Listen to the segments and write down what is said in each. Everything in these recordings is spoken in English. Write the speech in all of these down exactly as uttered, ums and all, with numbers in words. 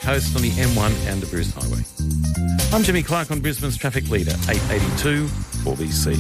coast on the M one and the Bruce Highway. I'm Jimmy Clark on Brisbane's Traffic Leader, eight eighty-two four B C.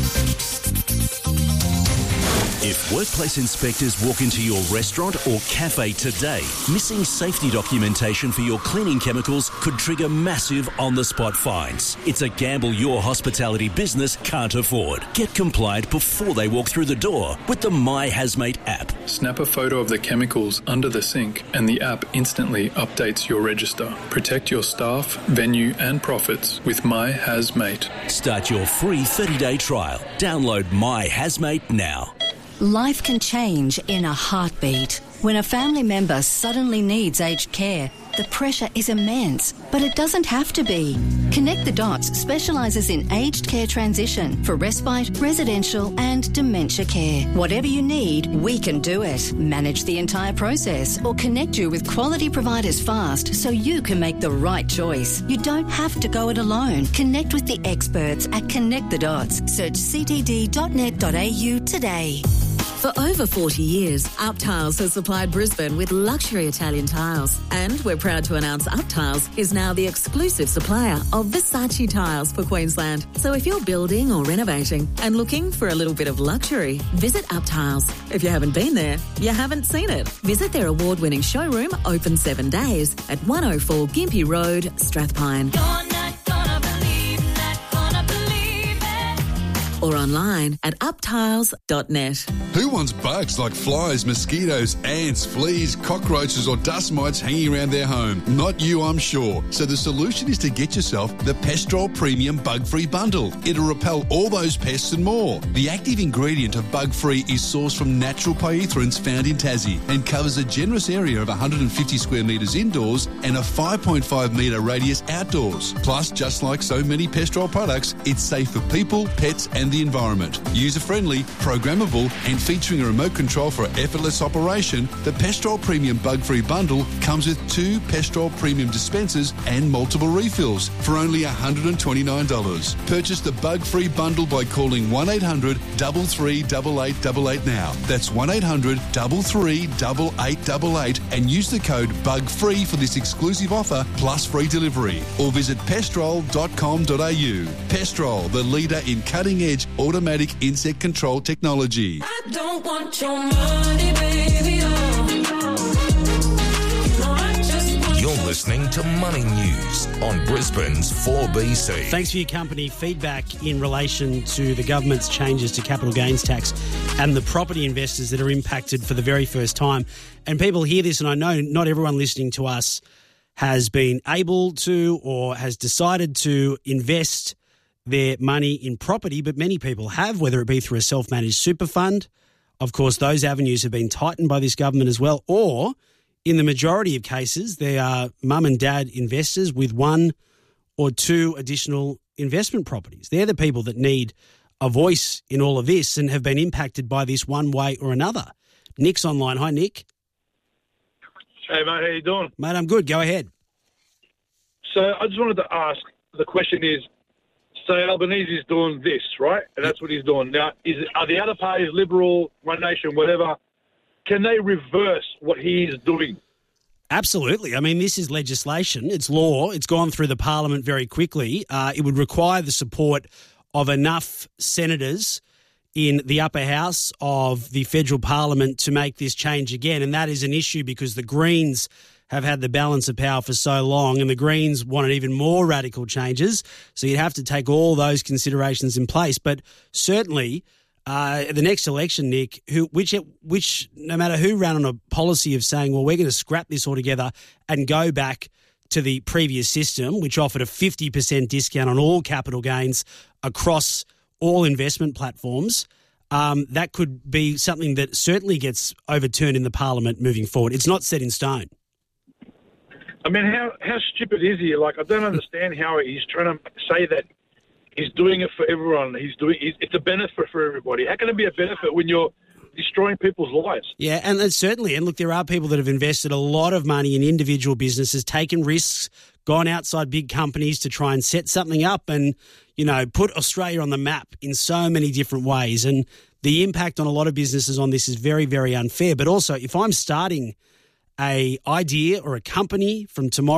If workplace inspectors walk into your restaurant or cafe today, missing safety documentation for your cleaning chemicals could trigger massive on-the-spot fines. It's a gamble your hospitality business can't afford. Get compliant before they walk through the door with the My Hazmate app. Snap a photo of the chemicals under the sink and the app instantly updates your register. Protect your staff, venue and profits with My Hazmate. Start your free thirty-day trial. Download My Hazmate now. Life can change in a heartbeat. When a family member suddenly needs aged care, the pressure is immense, but it doesn't have to be. Connect the Dots specialises in aged care transition for respite, residential and dementia care. Whatever you need, we can do it. Manage the entire process or connect you with quality providers fast so you can make the right choice. You don't have to go it alone. Connect with the experts at Connect the Dots. Search c t d dot net dot a u today. For over forty years, Up Tiles has supplied Brisbane with luxury Italian tiles. And we're proud to announce Up Tiles is now the exclusive supplier of Versace tiles for Queensland. So if you're building or renovating and looking for a little bit of luxury, visit Up Tiles. If you haven't been there, you haven't seen it. Visit their award-winning showroom, open seven days, at one oh four Gympie Road, Strathpine. Or online at up tiles dot net. Who wants bugs like flies, mosquitoes, ants, fleas, cockroaches or dust mites hanging around their home? Not you, I'm sure. So the solution is to get yourself the Pestrol Premium Bug-Free Bundle. It'll repel all those pests and more. The active ingredient of Bug-Free is sourced from natural pyrethroids found in Tassie and covers a generous area of one hundred fifty square metres indoors and a five point five metre radius outdoors. Plus, just like so many Pestrol products, it's safe for people, pets and the environment. User-friendly, programmable and featuring a remote control for effortless operation, the Pestrol Premium Bug-Free Bundle comes with two Pestrol Premium dispensers and multiple refills for only one hundred twenty-nine dollars. Purchase the Bug-Free Bundle by calling one eight hundred, three three eight eight eight eight now. That's one eight hundred, three three eight eight eight eight and use the code BUGFREE for this exclusive offer plus free delivery. Or visit pestrol dot com dot a u. Pestrol, the leader in cutting-edge automatic insect control technology. I don't want your money, baby. Oh. You're listening to Money News on Brisbane's four B C. Thanks for your company. Feedback in relation to the government's changes to capital gains tax and the property investors that are impacted for the very first time. And people hear this, and I know not everyone listening to us has been able to or has decided to invest their money in property, but many people have, whether it be through a self-managed super fund. Of course, those avenues have been tightened by this government as well, or in the majority of cases, they are mum and dad investors with one or two additional investment properties. They're the people that need a voice in all of this and have been impacted by this one way or another. Nick's online. Hi, Nick. Hey, mate, how you doing? Mate, I'm good. Go ahead. So I just wanted to ask, the question is, so Albanese is doing this, right? And that's what he's doing. Now, is are the other parties, Liberal, One Nation, whatever, can they reverse what he's doing? Absolutely. I mean, this is legislation. It's law. It's gone through the parliament very quickly. Uh, it would require the support of enough senators in the upper house of the federal parliament to make this change again. And that is an issue because the Greens have had the balance of power for so long and the Greens wanted even more radical changes. So you'd have to take all those considerations in place. But certainly uh, the next election, Nick, who, which, which no matter who ran on a policy of saying, well, we're going to scrap this altogether and go back to the previous system, which offered a fifty percent discount on all capital gains across all investment platforms, um, that could be something that certainly gets overturned in the parliament moving forward. It's not set in stone. I mean, how, how stupid is he? Like, I don't understand how he's trying to say that he's doing it for everyone. He's doing he's, it's a benefit for everybody. How can it be a benefit when you're destroying people's lives? Yeah, and it's certainly, and look, there are people that have invested a lot of money in individual businesses, taken risks, gone outside big companies to try and set something up and, you know, put Australia on the map in so many different ways. And the impact on a lot of businesses on this is very, very unfair. But also, if I'm starting a idea or a company from tomorrow,